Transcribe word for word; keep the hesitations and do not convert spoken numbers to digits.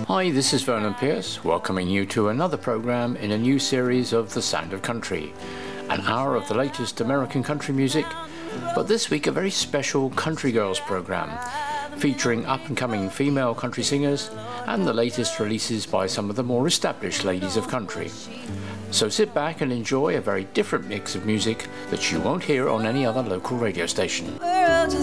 Hi, this is Vernon Pierce, welcoming you to another program in a new series of The Sound of Country, an hour of the latest American country music, but this week a very special Country Girls program, featuring up-and-coming female country singers and the latest releases by some of the more established ladies of country. So sit back and enjoy a very different mix of music that you won't hear on any other local radio station.